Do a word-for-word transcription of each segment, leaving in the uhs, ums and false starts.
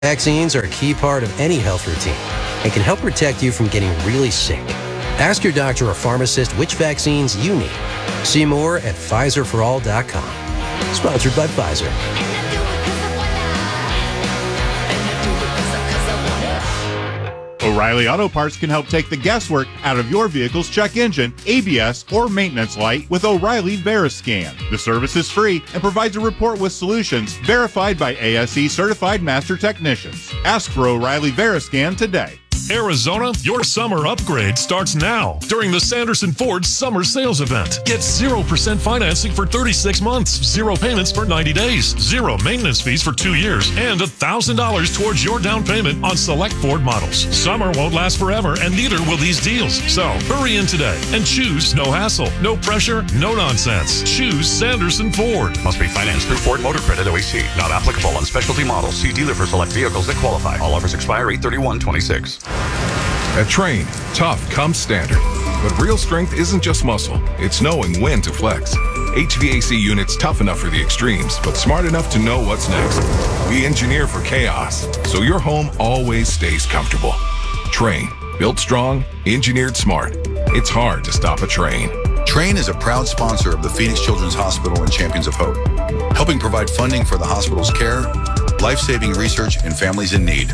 Vaccines are a key part of any health routine and can help protect you from getting really sick. Ask your doctor or pharmacist which vaccines you need. See more at Pfizer for all dot com. Sponsored by Pfizer. O'Reilly Auto Parts can help take the guesswork out of your vehicle's check engine, A B S, or maintenance light with O'Reilly VeriScan. The service is free and provides a report with solutions verified by A S E certified master technicians. Ask for O'Reilly VeriScan today. Arizona, your summer upgrade starts now during the Sanderson Ford Summer Sales Event. Get zero percent financing for thirty-six months, zero payments for ninety days, zero maintenance fees for two years, and one thousand dollars towards your down payment on select Ford models. Summer won't last forever, and neither will these deals. So hurry in today and choose no hassle, no pressure, no nonsense. Choose Sanderson Ford. Must be financed through Ford Motor Credit O E C. Not applicable on specialty models. See dealer for select vehicles that qualify. All offers expire eight thirty-one twenty-six. At Train, tough comes standard. But real strength isn't just muscle, it's knowing when to flex. H V A C units tough enough for the extremes, but smart enough to know what's next. We engineer for chaos, so your home always stays comfortable. Train, built strong, engineered smart. It's hard to stop a train. Train is a proud sponsor of the Phoenix Children's Hospital and Champions of Hope, helping provide funding for the hospital's care, life-saving research, and families in need.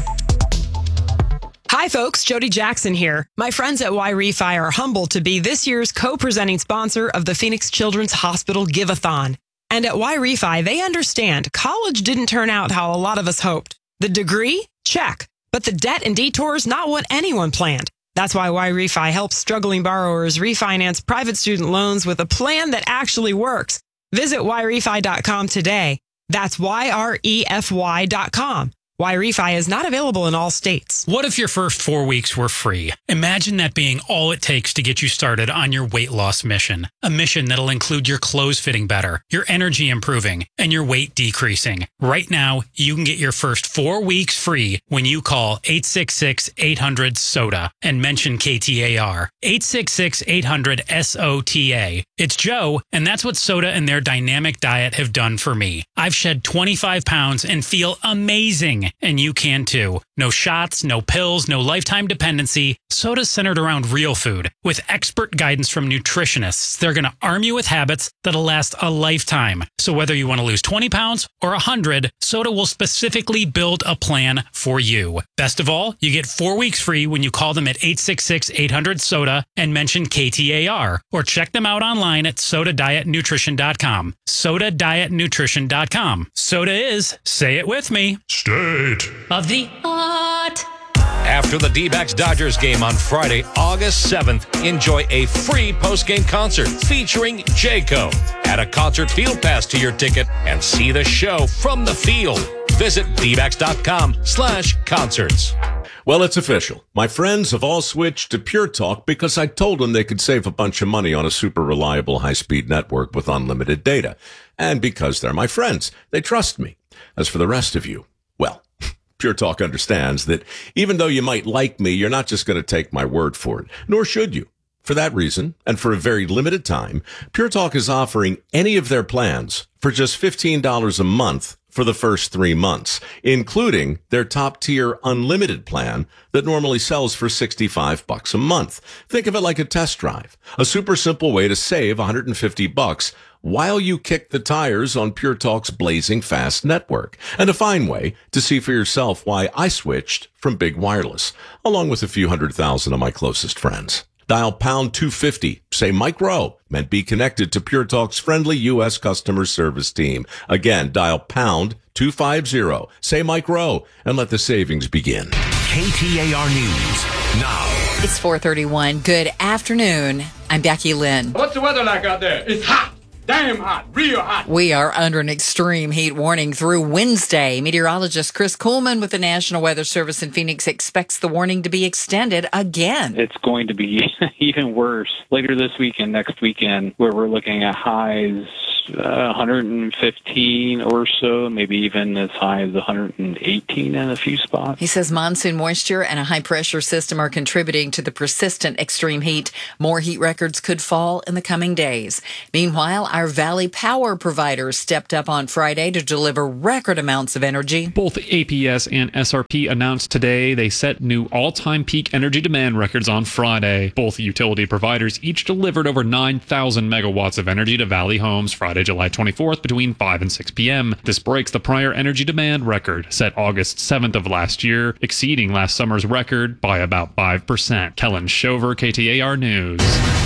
Hi, folks. Jody Jackson here. My friends at Y-Refi are humbled to be this year's co-presenting sponsor of the Phoenix Children's Hospital Give-a-thon. And at Y-Refi, they understand college didn't turn out how a lot of us hoped. The degree? Check. But the debt and detours, not what anyone planned. That's why Y-Refi helps struggling borrowers refinance private student loans with a plan that actually works. Visit Y refi dot com today. That's Y R E F Y dot com. Y-Refi is not available in all states. What if your first four weeks were free? Imagine that being all it takes to get you started on your weight loss mission. A mission that'll include your clothes fitting better, your energy improving, and your weight decreasing. Right now, you can get your first four weeks free when you call eight six six, eight hundred, S O D A and mention K T A R. eight six six, eight hundred, S O T A. It's Joe, and that's what Soda and their dynamic diet have done for me. I've shed twenty-five pounds and feel amazing. And you can too. No shots, no pills, no lifetime dependency. Soda's centered around real food. With expert guidance from nutritionists, they're going to arm you with habits that'll last a lifetime. So whether you want to lose twenty pounds or one hundred, Soda will specifically build a plan for you. Best of all, you get four weeks free when you call them at eight six six, eight hundred, S O D A and mention K T A R. Or check them out online at soda diet nutrition dot com. soda diet nutrition dot com. Soda is, say it with me, State of the art. After the D-backs Dodgers game on Friday, August seventh, enjoy a free post-game concert featuring Jayco. Add a concert field pass to your ticket and see the show from the field. Visit D backs dot com slash concerts. Well, it's official. My friends have all switched to Pure Talk because I told them they could save a bunch of money on a super reliable high-speed network with unlimited data. And because they're my friends, they trust me. As for the rest of you, well, Pure Talk understands that even though you might like me, you're not just going to take my word for it, nor should you. For that reason, and for a very limited time, Pure Talk is offering any of their plans for just fifteen dollars a month for the first three months, including their top-tier unlimited plan that normally sells for sixty-five bucks a month. Think of it like a test drive, a super simple way to save one hundred fifty bucks while you kick the tires on Pure Talk's blazing fast network, and a fine way to see for yourself why I switched from Big Wireless, along with a few hundred thousand of my closest friends. Dial pound two fifty, say Mike Rowe, and be connected to Pure Talk's friendly U S customer service team. Again, dial pound two fifty, say Mike Rowe, and let the savings begin. K T A R News now. It's four thirty-one. Good afternoon. I'm Becky Lynn. What's the weather like out there? It's hot. Damn hot, real hot. We are under an extreme heat warning through Wednesday. Meteorologist Chris Coleman with the National Weather Service in Phoenix expects the warning to be extended again. It's going to be even worse later this weekend, next weekend, where we're looking at highs uh, one hundred fifteen or so, maybe even as high as one hundred eighteen in a few spots. He says monsoon moisture and a high-pressure system are contributing to the persistent extreme heat. More heat records could fall in the coming days. Meanwhile, our Valley Power providers stepped up on Friday to deliver record amounts of energy. Both A P S and S R P announced today they set new all-time peak energy demand records on Friday. Both utility providers each delivered over nine thousand megawatts of energy to Valley homes Friday, July twenty-fourth between five and six p.m. This breaks the prior energy demand record set August seventh of last year, exceeding last summer's record by about five percent. Kellen Shover, K T A R News.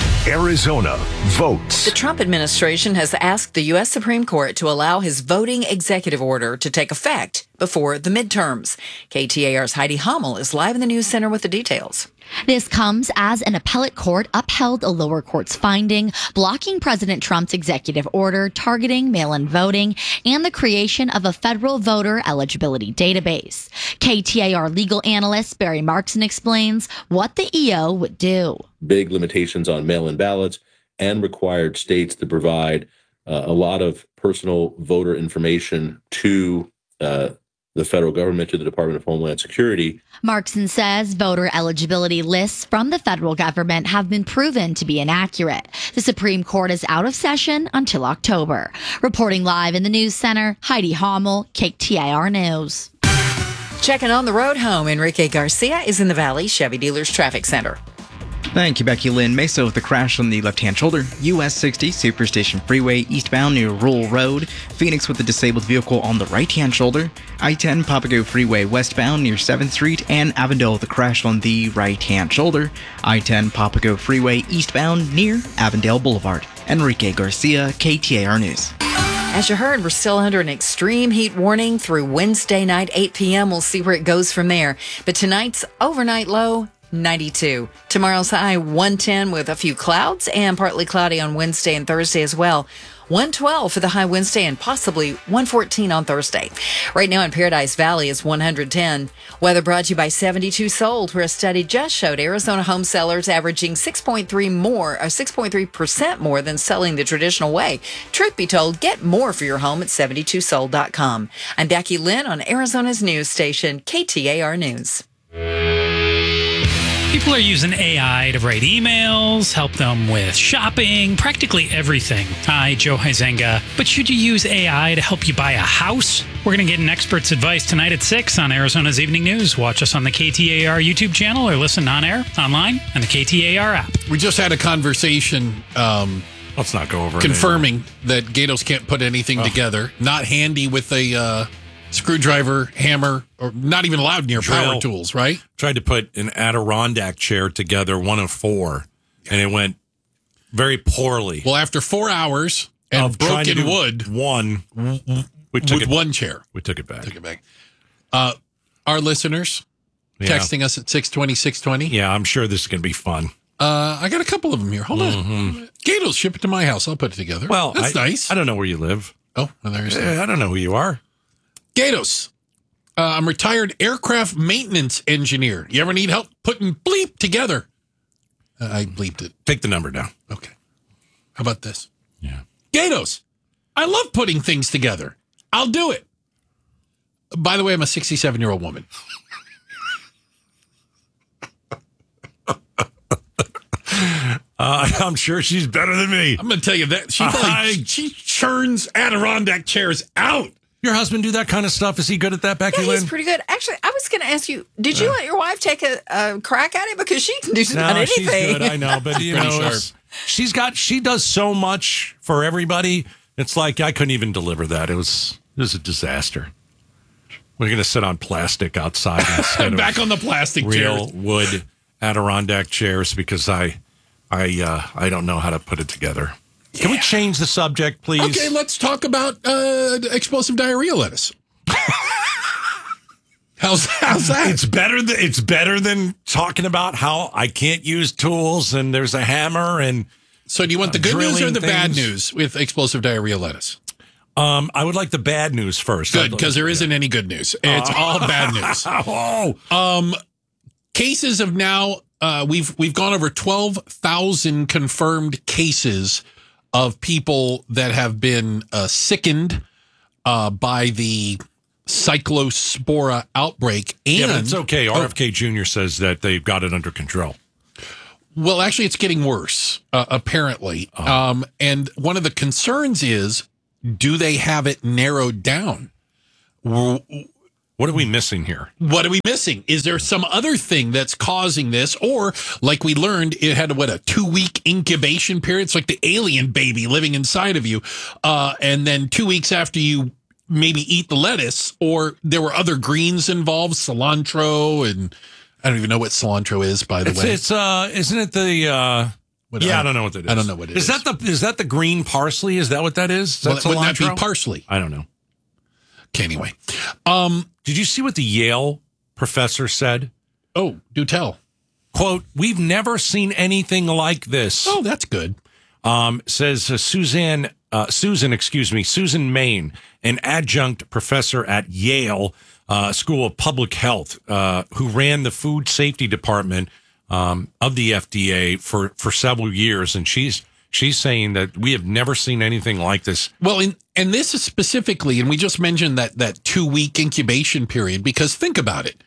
Arizona votes. The Trump administration has asked the U S Supreme Court to allow his voting executive order to take effect before the midterms. K T A R's Heidi Hommel is live in the news center with the details. This comes as an appellate court upheld a lower court's finding blocking President Trump's executive order targeting mail-in voting and the creation of a federal voter eligibility database. K T A R legal analyst Barry Markson explains what the E O would do. Big limitations on mail-in ballots and required states to provide uh, a lot of personal voter information to uh, the federal government, to the Department of Homeland Security. Markson says voter eligibility lists from the federal government have been proven to be inaccurate. The Supreme Court is out of session until October. Reporting live in the news center, Heidi Hommel, K T A R News. Checking on the road home, Enrique Garcia is in the Valley Chevy Dealers Traffic Center. Thank you, Becky Lynn. Mesa with the crash on the left-hand shoulder. U S sixty, Superstation Freeway, eastbound near Rural Road. Phoenix with the disabled vehicle on the right-hand shoulder. I ten, Papago Freeway, westbound near seventh Street. And Avondale with the crash on the right-hand shoulder. I ten, Papago Freeway, eastbound near Avondale Boulevard. Enrique Garcia, K T A R News. As you heard, we're still under an extreme heat warning through Wednesday night, eight p.m. We'll see where it goes from there. But tonight's overnight low, ninety-two. Tomorrow's high, one ten with a few clouds and partly cloudy on Wednesday and Thursday as well. one twelve for the high Wednesday and possibly one fourteen on Thursday. Right now in Paradise Valley is one hundred ten. Weather brought to you by seventy-two Sold, where a study just showed Arizona home sellers averaging six point three more, or six point three percent more than selling the traditional way. Truth be told, get more for your home at seventy-two sold dot com. I'm Becky Lynn on Arizona's news station, K T A R News. People are using A I to write emails, help them with shopping, practically everything. Hi, Joe Huizenga. But should you use A I to help you buy a house? We're going to get an expert's advice tonight at six on Arizona's Evening News. Watch us on the K T A R YouTube channel or listen on air, online, and the K T A R app. We just had a conversation. Um, Let's not go over it confirming anymore. That Gatos can't put anything oh. together. Not handy with a uh, screwdriver, hammer, or not even allowed near Drill. power tools, right? Tried to put an Adirondack chair together, one of four, and it went very poorly. Well, after four hours and of broken wood, one we took with it, one chair, we took it back. Took it back. Uh, our listeners yeah. texting us at six twenty, six twenty. Yeah, I'm sure this is going to be fun. Uh, I got a couple of them here. Hold mm-hmm. on. Gatos, ship it to my house. I'll put it together. Well, that's I, nice. I don't know where you live. Oh, well, there's I don't know who you are. Gatos. Uh, I'm retired aircraft maintenance engineer. You ever need help putting bleep together? Uh, I bleeped it. Take the number down. Okay. How about this? Yeah. Gatos, I love putting things together. I'll do it. By the way, I'm a sixty-seven-year-old woman. Uh, I'm sure she's better than me. I'm going to tell you that. She, like, she churns Adirondack chairs out. Your husband do that kind of stuff? Is he good at that, Becky yeah, Lynn? He's pretty good. Actually, I was going to ask you, did you uh, let your wife take a, a crack at it? Because she can do no, about anything. She's good, I know. But, you know, she's got, she does so much for everybody. It's like I couldn't even deliver that. It was, it was a disaster. We're going to sit on plastic outside instead Back of on the plastic real chairs. wood Adirondack chairs because I, I, uh, I don't know how to put it together. Yeah. Can we change the subject, please? Okay, let's talk about uh, explosive diarrhea lettuce. how's, how's that? It's better than it's better than talking about how I can't use tools and there's a hammer and. So, do you want the good news or the things? bad news with explosive diarrhea lettuce? Um, I would like the bad news first. Good, because there isn't any good news. It's uh, all bad news. oh, um, cases of now uh, we've we've gone over twelve thousand confirmed cases of people that have been uh, sickened uh, by the cyclospora outbreak. And yeah, but it's okay. R F K oh, Junior says that they've got it under control. Well, actually, it's getting worse, uh, apparently. Oh. Um, and one of the concerns is, do they have it narrowed down? What are we missing here? What are we missing? Is there some other thing that's causing this? Or, like we learned, it had, what, a two-week incubation period? It's like the alien baby living inside of you. Uh, and then two weeks after you maybe eat the lettuce, or there were other greens involved, cilantro, and I don't even know what cilantro is, by the it's, way. It's, uh, isn't it the... Uh, what, yeah, I, I don't know what that is. I don't know what it is. Is that the, is that the green parsley? Is that what that is? Is well, that wouldn't cilantro? that be parsley? I don't know. Okay, anyway. Um, Did you see what the Yale professor said? Oh, do tell. Quote, we've never seen anything like this. Oh, that's good. Um, says uh, Suzanne, uh, Susan, excuse me, Susan Main, an adjunct professor at Yale uh, School of Public Health, uh, who ran the food safety department um, of the F D A for, for several years. And she's she's saying that we have never seen anything like this. Well, in, and this is specifically, and we just mentioned that that two-week incubation period, because think about it.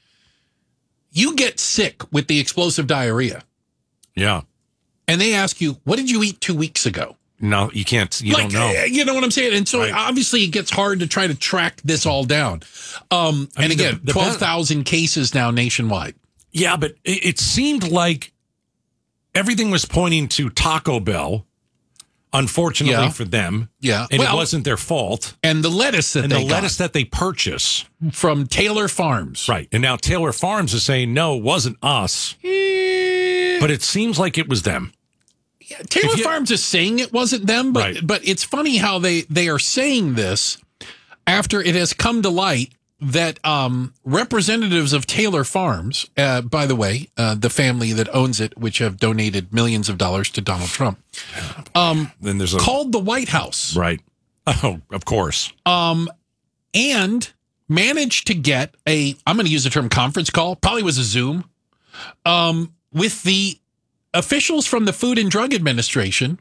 You get sick with the explosive diarrhea. Yeah. And they ask you, what did you eat two weeks ago? No, you can't. You like, don't know. You know what I'm saying? And so right. obviously it gets hard to try to track this all down. Um, and mean, again, twelve thousand cases now nationwide. Yeah, but it, it seemed like everything was pointing to Taco Bell. Unfortunately yeah. for them, yeah, and well, it wasn't their fault. And the lettuce that and they the got lettuce that they purchase from Taylor Farms, right? And now Taylor Farms is saying no, it wasn't us, eh. but it seems like it was them. Yeah, Taylor you, Farms is saying it wasn't them, but right. but it's funny how they they are saying this after it has come to light that um, representatives of Taylor Farms, uh, by the way, uh, the family that owns it, which have donated millions of dollars to Donald Trump, um, then there's a, called the White House. Right. Oh, of course. Um, and managed to get a, I'm going to use the term conference call, probably was a Zoom, um, with the officials from the Food and Drug Administration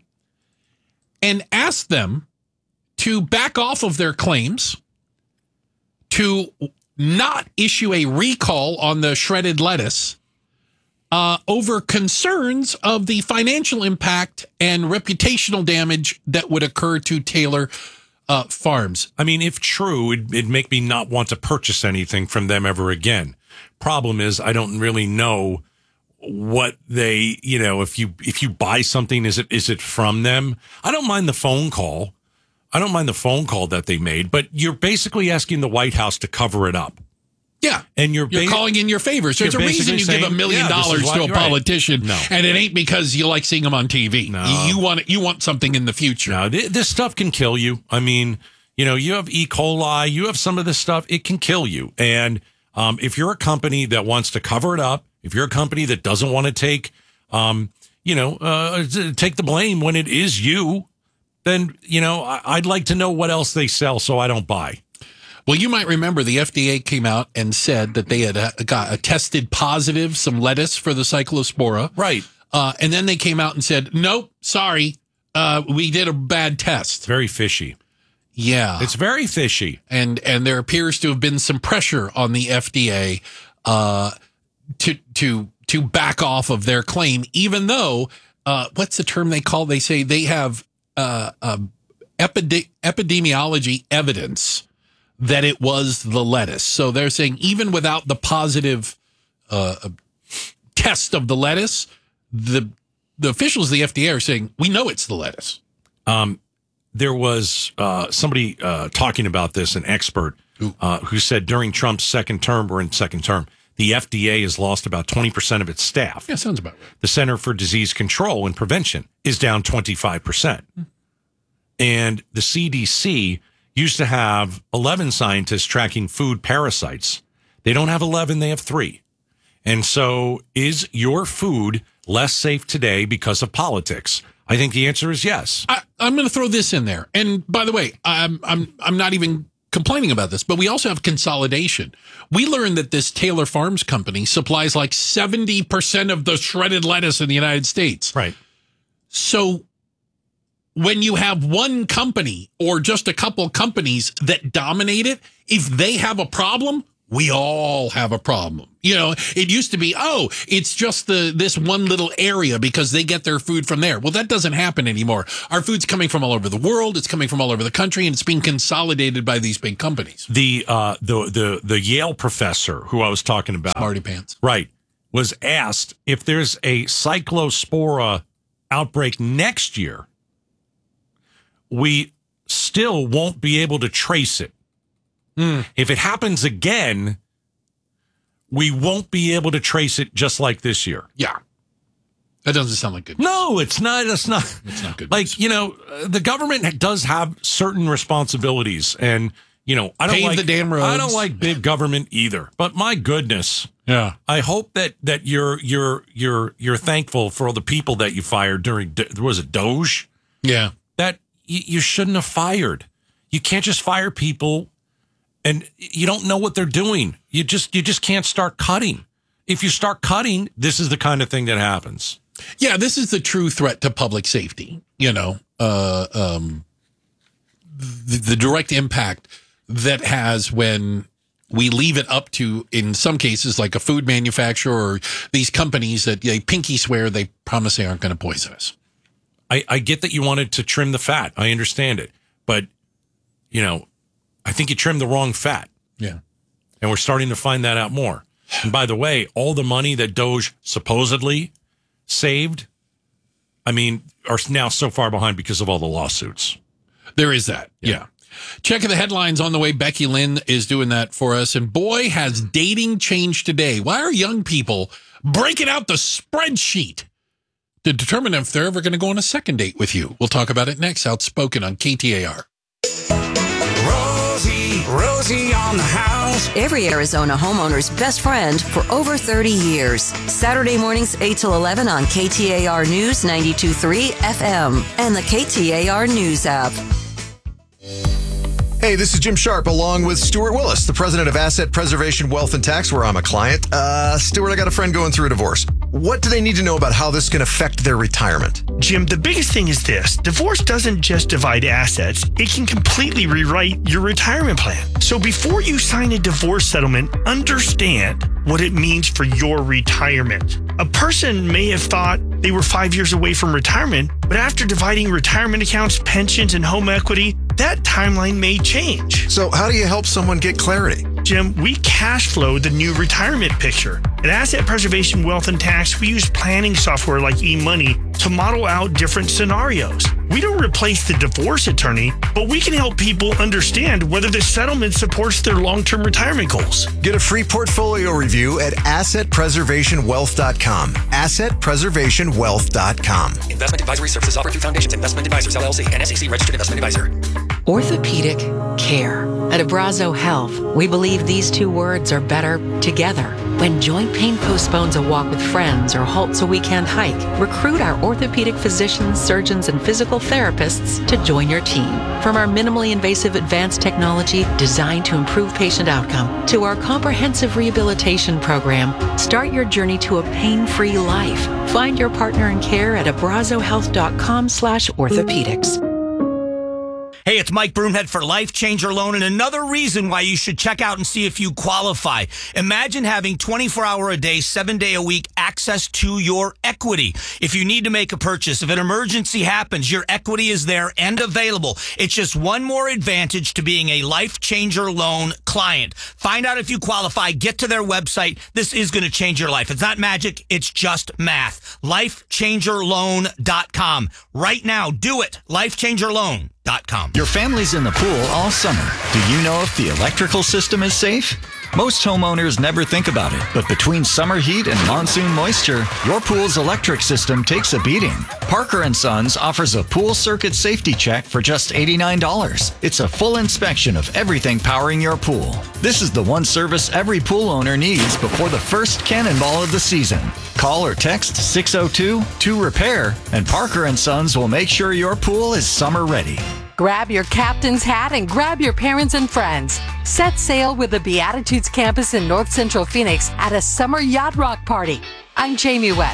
and asked them to back off of their claims, to not issue a recall on the shredded lettuce uh, over concerns of the financial impact and reputational damage that would occur to Taylor uh, Farms. I mean, if true, it'd, it'd make me not want to purchase anything from them ever again. Problem is, I don't really know what they, you know, if you if you buy something, is it is it from them? I don't mind the phone call. I don't mind the phone call that they made, but you're basically asking the White House to cover it up. Yeah. And you're, you're ba- calling in your favors. There's a reason you saying, give a million yeah, dollars to a politician, right. no. and it ain't because you like seeing them on T V. No. You, you want you want something in the future. No, th- this stuff can kill you. I mean, you know, you have E. coli, you have some of this stuff, it can kill you. And um, if you're a company that wants to cover it up, if you're a company that doesn't want to take, um, you know, uh, take the blame when it is you, then, you know, I'd like to know what else they sell so I don't buy. Well, you might remember the F D A came out and said that they had uh, got uh, tested positive some lettuce for the cyclospora. Right. Uh, and then they came out and said, nope, sorry, uh, we did a bad test. It's very fishy. Yeah. It's very fishy. And and there appears to have been some pressure on the F D A uh, to to to back off of their claim, even though, uh, what's the term they call? They say they have uh, uh, epide- epidemiology evidence that it was the lettuce. So they're saying even without the positive uh, test of the lettuce, the the officials of the F D A are saying, we know it's the lettuce. Um, there was uh, somebody uh, talking about this, an expert, uh, who said during Trump's second term, or in second term, the F D A has lost about twenty percent of its staff. Yeah, sounds about right. The Center for Disease Control and Prevention is down twenty-five percent. Mm. And the C D C used to have eleven scientists tracking food parasites. They don't have eleven, they have three. And so is your food less safe today because of politics? I think the answer is yes. I, I'm going to throw this in there. And by the way, I'm I'm I'm not even complaining about this, but we also have consolidation. We learned that this Taylor Farms company supplies like seventy percent of the shredded lettuce in the United States. Right. So when you have one company or just a couple companies that dominate it, if they have a problem, we all have a problem. You know, it used to be, oh, it's just the this one little area because they get their food from there. Well, that doesn't happen anymore. Our food's coming from all over the world. It's coming from all over the country, and it's being consolidated by these big companies. The uh, the the the Yale professor who I was talking about, Smarty Pants, right, was asked if there's a cyclospora outbreak next year, we still won't be able to trace it. Mm. If it happens again, we won't be able to trace it just like this year. Yeah. That doesn't sound like good news. No, it's not. It's not. It's not good Like, news. you know, uh, the government does have certain responsibilities. And, you know, I don't Pave like the damn roads. I don't like big government either. But my goodness. Yeah. I hope that that you're you're you're you're thankful for all the people that you fired during, was it Doge? Yeah. That you, you shouldn't have fired. You can't just fire people and you don't know what they're doing. You just you just can't start cutting. If you start cutting, this is the kind of thing that happens. Yeah, this is the true threat to public safety. You know, uh, um, the, the direct impact that has when we leave it up to, in some cases, like a food manufacturer or these companies that they pinky swear they promise they aren't going to poison us. I, I get that you wanted to trim the fat. I understand it. But, you know, I think you trimmed the wrong fat. Yeah. And we're starting to find that out more. And by the way, all the money that Doge supposedly saved, I mean, are now so far behind because of all the lawsuits. There is that. Yeah. yeah. Checking the headlines on the way. Becky Lynn is doing that for us. And boy, has dating changed today. Why are young people breaking out the spreadsheet to determine if they're ever going to go on a second date with you? We'll talk about it next. Outspoken on K T A R. Rosie, Rosie on the house. Every Arizona homeowner's best friend for over thirty years. Saturday mornings eight till eleven on K T A R News ninety-two point three F M and the K T A R News app. Hey, this is Jim Sharp along with Stuart Willis, the president of Asset Preservation Wealth and Tax, where I'm a client. Uh, Stuart, I got a friend going through a divorce. What do they need to know about how this can affect their retirement? Jim, the biggest thing is this. Divorce doesn't just divide assets. It can completely rewrite your retirement plan. So before you sign a divorce settlement, understand what it means for your retirement. A person may have thought they were five years away from retirement, but after dividing retirement accounts, pensions, and home equity, that timeline may change. So how do you help someone get clarity? Jim, we cash flow the new retirement picture. At Asset Preservation Wealth and Tax, we use planning software like eMoney to model out different scenarios. We don't replace the divorce attorney, but we can help people understand whether the settlement supports their long-term retirement goals. Get a free portfolio review at asset preservation wealth dot com. asset preservation wealth dot com. Investment advisory services offered through Foundations Investment Advisors, L L C, and S E C registered investment advisor. Orthopedic care. At Abrazo Health, we believe these two words are better together. When joint pain postpones a walk with friends or halts a weekend hike, recruit our orthopedic physicians, surgeons, and physical therapists to join your team. From our minimally invasive advanced technology designed to improve patient outcome to our comprehensive rehabilitation program, start your journey to a pain-free life. Find your partner in care at abrazo health dot com slash orthopedics. Hey, it's Mike Broomhead for Life Changer Loan, and another reason why you should check out and see if you qualify. Imagine having twenty-four hour a day, seven day a week access to your equity. If you need to make a purchase, if an emergency happens, your equity is there and available. It's just one more advantage to being a Life Changer Loan client. Find out if you qualify. Get to their website. This is going to change your life. It's not magic. It's just math. life changer loan dot com. Right now, do it. life changer loan dot com. Your family's in the pool all summer. Do you know if the electrical system is safe? Most homeowners never think about it, but between summer heat and monsoon moisture, your pool's electric system takes a beating. Parker and Sons offers a pool circuit safety check for just eighty-nine dollars. It's a full inspection of everything powering your pool. This is the one service every pool owner needs before the first cannonball of the season. Call or text six oh two, two repair, and Parker and Sons will make sure your pool is summer ready. Grab your captain's hat and grab your parents and friends. Set sail with the Beatitudes campus in North Central Phoenix at a summer yacht rock party. I'm Jamie West.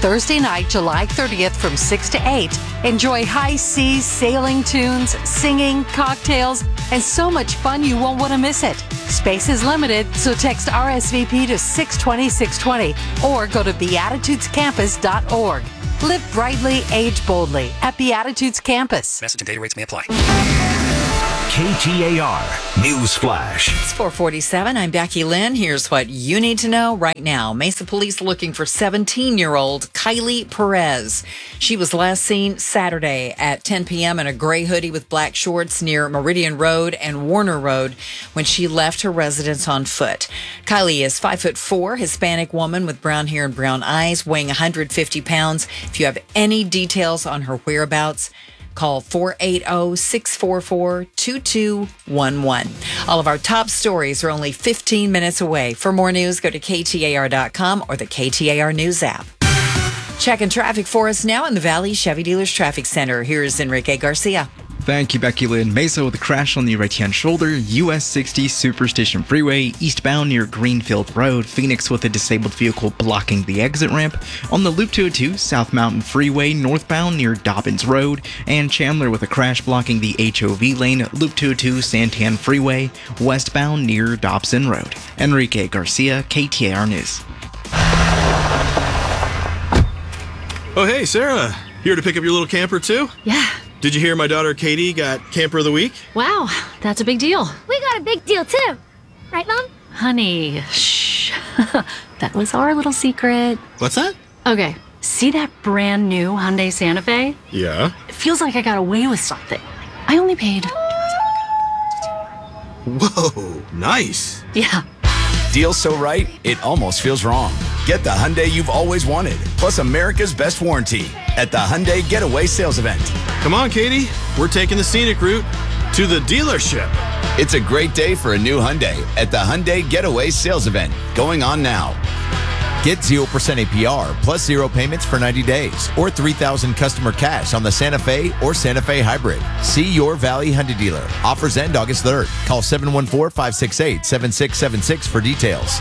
Thursday night, July thirtieth from six to eight. Enjoy high seas, sailing tunes, singing, cocktails, and so much fun you won't want to miss it. Space is limited, so text R S V P to six twenty, six twenty or go to beatitudes campus dot org. Live brightly, age boldly at Beatitudes Campus. Message and data rates may apply. K T A R News Flash. It's four forty-seven. I'm Becky Lynn. Here's what you need to know right now. Mesa police looking for seventeen-year-old Kylie Perez. She was last seen Saturday at ten p.m. in a gray hoodie with black shorts near Meridian Road and Warner Road when she left her residence on foot. Kylie is five foot four, Hispanic woman with brown hair and brown eyes, weighing one hundred fifty pounds. If you have any details on her whereabouts, call four eight zero, six four four, two two one one. All of our top stories are only fifteen minutes away. For more news, go to K T A R dot com or the K T A R News app. Checking traffic for us now in the Valley Chevy Dealers Traffic Center. Here's Enrique Garcia. Thank you, Becky Lynn. Mesa with a crash on the right-hand shoulder, U S sixty Superstation Freeway, eastbound near Greenfield Road. Phoenix with a disabled vehicle blocking the exit ramp. On the Loop two oh two, South Mountain Freeway, northbound near Dobbins Road. And Chandler with a crash blocking the H O V lane, Loop two oh two, Santan Freeway, westbound near Dobson Road. Enrique Garcia, K T A R News. Oh, hey, Sarah. Here to pick up your little camper, too? Yeah. Did you hear my daughter Katie got Camper of the Week? Wow, that's a big deal. We got a big deal too. Right, Mom? Honey, shh. That was our little secret. What's that? Okay, see that brand new Hyundai Santa Fe? Yeah. It feels like I got away with something. I only paid. Whoa, nice. Yeah. Deal so right, it almost feels wrong. Get the Hyundai you've always wanted, plus America's best warranty at the Hyundai Getaway Sales Event. Come on, Katie. We're taking the scenic route to the dealership. It's a great day for a new Hyundai at the Hyundai Getaway Sales Event, going on now. Get zero percent A P R plus zero payments for ninety days or three thousand customer cash on the Santa Fe or Santa Fe Hybrid. See your Valley Hyundai dealer. Offers end August third. Call seven one four, five six eight, seven six seven six for details.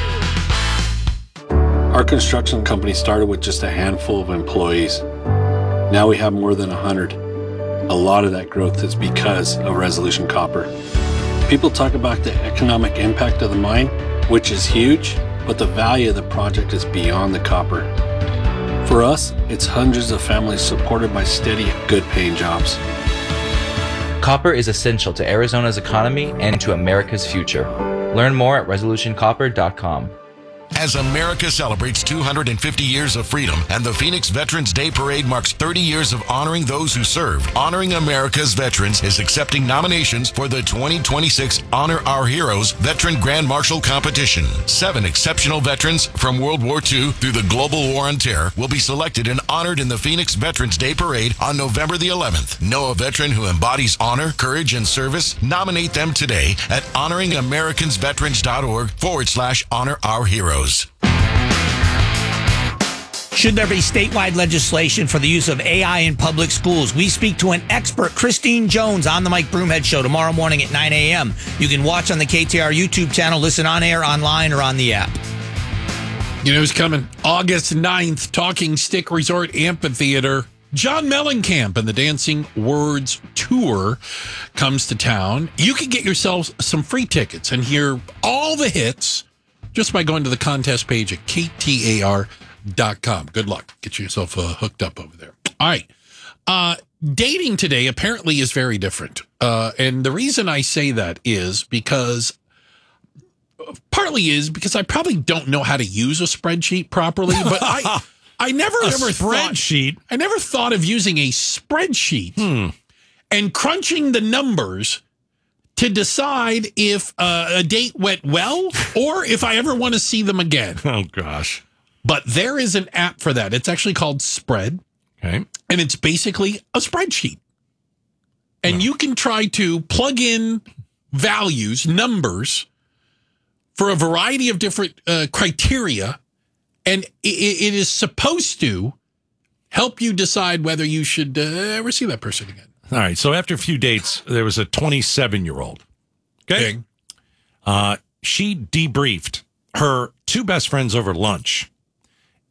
Our construction company started with just a handful of employees. Now we have more than one hundred. A lot of that growth is because of Resolution Copper. People talk about the economic impact of the mine, which is huge, but the value of the project is beyond the copper. For us, it's hundreds of families supported by steady, good-paying jobs. Copper is essential to Arizona's economy and to America's future. Learn more at resolution copper dot com. As America celebrates two hundred fifty years of freedom and the Phoenix Veterans Day Parade marks thirty years of honoring those who served, Honoring America's Veterans is accepting nominations for the twenty twenty-six Honor Our Heroes Veteran Grand Marshal Competition. Seven exceptional veterans from World War Two through the global war on terror will be selected and honored in the Phoenix Veterans Day Parade on November the eleventh. Know a veteran who embodies honor, courage, and service? Nominate them today at honoring americans veterans dot org forward slash honor our heroes. Should there be statewide legislation for the use of A I in public schools? We speak to an expert, Christine Jones, on the Mike Broomhead Show tomorrow morning at nine a.m. You can watch on the K T R YouTube channel, listen on air, online, or on the app. You know who's coming? August ninth, Talking Stick Resort Amphitheater. John Mellencamp and the Dancing Words Tour comes to town. You can get yourself some free tickets and hear all the hits just by going to the contest page at K T A R dot com. Good luck. Get yourself uh, hooked up over there. All right. Uh, dating today apparently is very different. Uh, and the reason I say that is because, partly is because I probably don't know how to use a spreadsheet properly, but I I never a ever spreadsheet. Thought, I never thought of using a spreadsheet hmm. and crunching the numbers to decide if uh, a date went well or if I ever want to see them again. Oh, gosh. But there is an app for that. It's actually called Spread. Okay. And it's basically a spreadsheet. And no. you can try to plug in values, numbers, for a variety of different uh, criteria. And it, it is supposed to help you decide whether you should uh, ever see that person again. All right. So after a few dates, there was a twenty-seven-year-old. Okay. Big. Uh, she debriefed her two best friends over lunch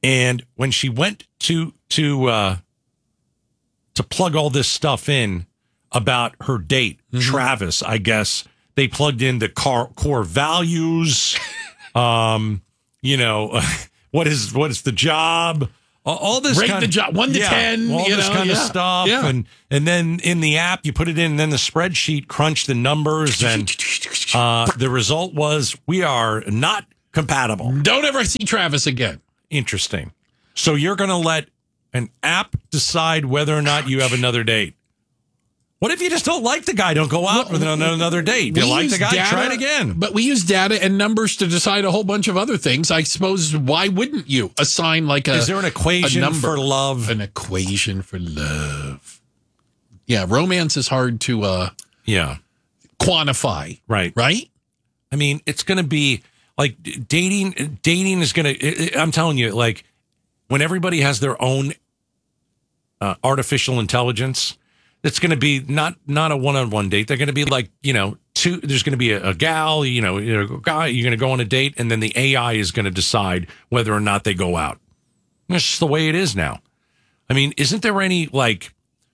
And when she went to to uh, to plug all this stuff in about her date, mm-hmm. Travis, I guess they plugged in the car, core values. um, you know, what is what is the job? All this rate kind the of, job one to yeah, ten. all you this know, kind yeah, of stuff, yeah. and and then in the app you put it in, and then the spreadsheet crunched the numbers, and uh, the result was we are not compatible. Don't ever see Travis again. Interesting. So you're going to let an app decide whether or not you have another date? What if you just don't like the guy? Don't go out with well, another date. If you like the guy, data, try it again. But we use data and numbers to decide a whole bunch of other things. I suppose, why wouldn't you assign like a... Is there an equation a number, for love? An equation for love. Yeah, romance is hard to uh, yeah quantify. Right. Right? I mean, it's going to be like dating. Dating is going to... I'm telling you, like, when everybody has their own uh, artificial intelligence... It's going to be not not a one-on-one date. They're going to be like, you know, two. There's going to be a, a gal, you know, a guy. You're going to go on a date, and then the A I is going to decide whether or not they go out. That's just the way it is now. I mean, isn't there any like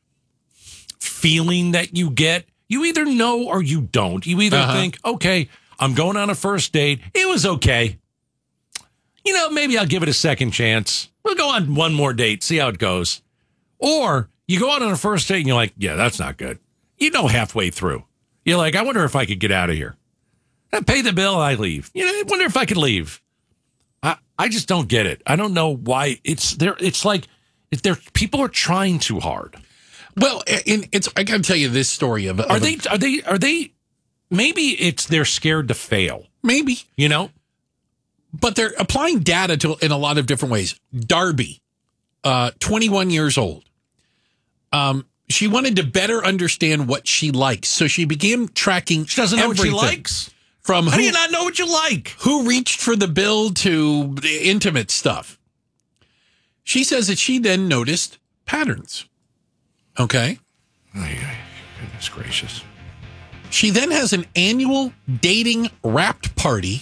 feeling that you get? You either know or you don't. You either uh-huh. think, okay, I'm going on a first date. It was okay. You know, maybe I'll give it a second chance. We'll go on one more date, see how it goes. Or you go out on a first date and you're like, yeah, that's not good. You know, halfway through, you're like, I wonder if I could get out of here. I pay the bill, I leave. You know, I wonder if I could leave. I, I just don't get it. I don't know why it's there. It's like if there people are trying too hard. Well, and it's I got to tell you this story of, of are they are they are they maybe it's they're scared to fail. Maybe, you know, but they're applying data to in a lot of different ways. Darby, uh, twenty-one years old. Um, she wanted to better understand what she likes, so she began tracking. She doesn't know everything. what she likes. From how who, do you not know what you like? Who reached for the bill to the intimate stuff? She says that she then noticed patterns. Okay, oh, yeah. Goodness gracious. She then has an annual dating wrapped party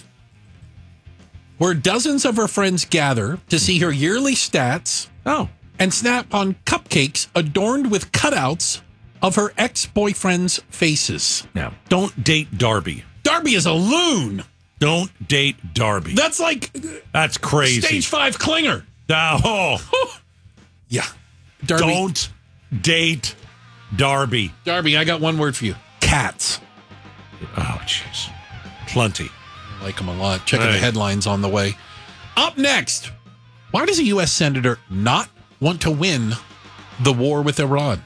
where dozens of her friends gather to see her yearly stats. Oh. And snap on cupcakes adorned with cutouts of her ex-boyfriend's faces. Now, don't date Darby. Darby is a loon. Don't date Darby. That's like... That's crazy. Stage five clinger. Oh. Yeah. Darby. Don't date Darby. Darby, I got one word for you. Cats. Oh, jeez. Plenty. I like them a lot. Checking right. the headlines on the way. Up next, why does a U S senator not want to win the war with Iran?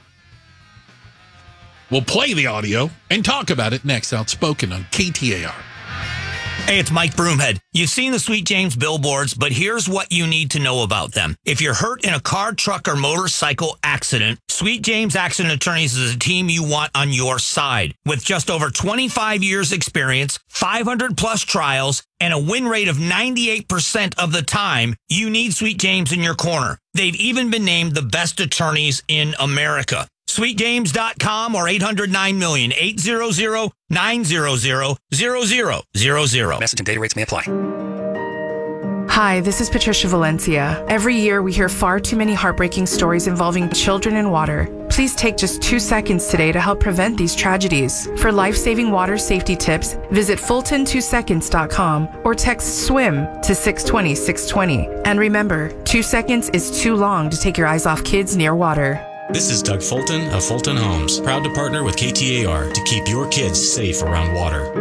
We'll play the audio and talk about it next. Outspoken on K T A R. Hey, it's Mike Broomhead. You've seen the Sweet James billboards, but here's what you need to know about them. If you're hurt in a car, truck, or motorcycle accident, Sweet James Accident Attorneys is a team you want on your side. With just over twenty-five years experience, five hundred plus trials, and a win rate of ninety-eight percent of the time, you need Sweet James in your corner. They've even been named the best attorneys in America. sweet james dot com or eight hundred nine million, eight hundred, nine hundred, zero zero zero zero. Message and data rates may apply. Hi, this is Patricia Valencia. Every year we hear far too many heartbreaking stories involving children in water. Please take just two seconds today to help prevent these tragedies. For life-saving water safety tips, visit fulton two seconds dot com or text SWIM to six two zero six two zero. And remember, two seconds is too long to take your eyes off kids near water. This is Doug Fulton of Fulton Homes, proud to partner with K T A R to keep your kids safe around water.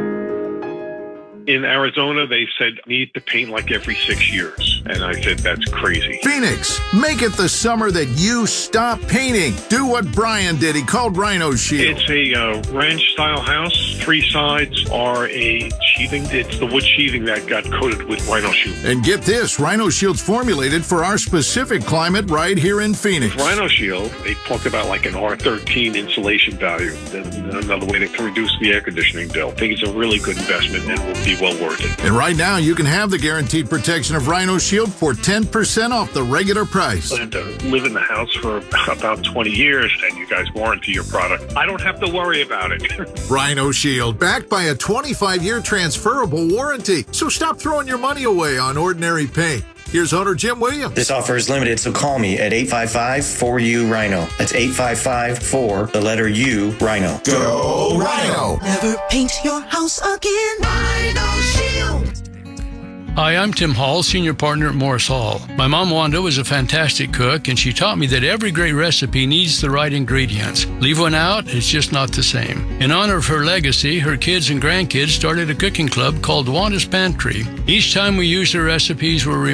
In Arizona, they said need to paint like every six years. And I said, that's crazy. Phoenix, make it the summer that you stop painting. Do what Brian did. He called Rhino Shield. It's a uh, ranch-style house. Three sides are a sheathing. It's the wood sheathing that got coated with Rhino Shield. And get this, Rhino Shield's formulated for our specific climate right here in Phoenix. Rhino Shield, they talk about like an R thirteen insulation value. Another way to reduce the air conditioning bill. I think it's a really good investment and will be well worth it. And right now, you can have the guaranteed protection of Rhino Shield for ten percent off the regular price. I had to live in the house for about twenty years, and you guys warranty your product. I don't have to worry about it. Rhino Shield, backed by a twenty-five year transferable warranty. So stop throwing your money away on ordinary paint. Here's owner Jim Williams. This offer is limited, so call me at eight five five, four U, Rhino. That's eight five five, four, the letter U, Rhino. Go Rhino! Never paint your house again. Rhino Shield. Hi, I'm Tim Hall, senior partner at Morris Hall. My mom Wanda was a fantastic cook, and she taught me that every great recipe needs the right ingredients. Leave one out, it's just not the same. In honor of her legacy, her kids and grandkids started a cooking club called Wanda's Pantry. Each time we use her recipes, we're